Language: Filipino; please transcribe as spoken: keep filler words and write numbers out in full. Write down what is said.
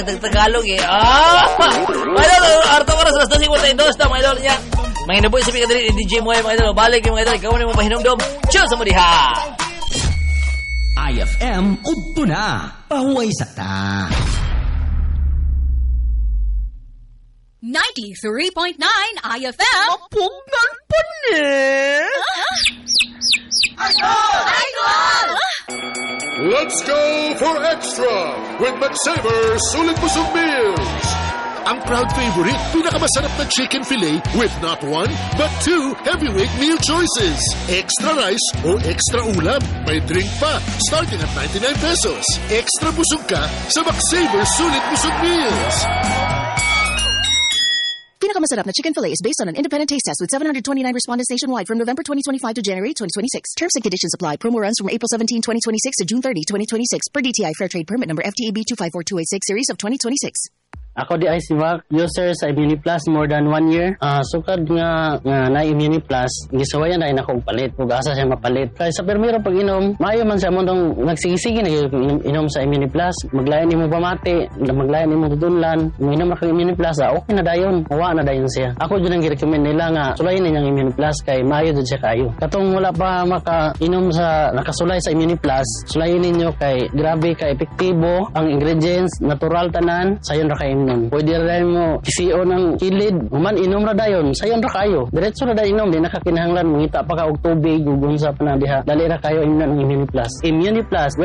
Tagalog eh. Ah! Mga idol, arto oras, alas dos cincuenta y dos na mga idol niya. Mga inaboy sa mga idol, D J mo mga idol. Balik yung mga idol, ikaw na yung mahinomdom. Chill sa madiha! I F M udto na. Pahuway sa ta. ninety-three point nine I F M. Mapugnan pa ni! Idol! Idol! Let's go for extra with McSaver Sulit Busog Meals. Ang proud favorite, pinakamasarap na chicken fillet with not one, but two heavyweight meal choices. Extra rice o extra ulam. May drink pa, starting at ninety-nine pesos. Extra busog ka sa McSaver Sulit Busog Meals. Pinakamasarap na chicken fillet is based on an independent taste test with seven hundred twenty-nine respondents nationwide from November twenty twenty-five to January twenty twenty-six. Terms and conditions apply. Promo runs from April seventeenth, twenty twenty-six to June thirtieth, twenty twenty-six per D T I Fair Trade Permit number F T E B two five four two eight six series of twenty twenty-six. Ako di ay si Mac, user sa Immuni Plus more than one year. Uh, sukad nga, nga na Immuni Plus, gisuwayan na rin ako palit. Kung asa siya mapalit. Kaya sa permiro pag inom, maayo man siya mo nung nagsigisigi na inom sa Immuni Plus. Maglayan ni mo pamati, maglayan ni mo tudunlan. Kung inom ako Immuni Plus, ah, okay na dayon. Mawa na dayon siya. Ako dyan ang girecommend nila nga, sulayin na niyang Immuni Plus kay maayo dyan siya kayo. Katong wala pa maka-inom sa, nakasulay sa Immuni Plus, sulayin ninyo kay grabe ka epektibo, ang ingredients, natural tanan, sayon ra kayo nun. Pwede rin mo kisiyo ng kilid. Human inom ra dayon. Sayon ra kayo. Diretso ra dayon inom. Di nakakinahanglan. Mangita pa ka og tubig. Gugun sa panadiha. Dali ra kayo inom ng Immuni Plus. Immuni Plus.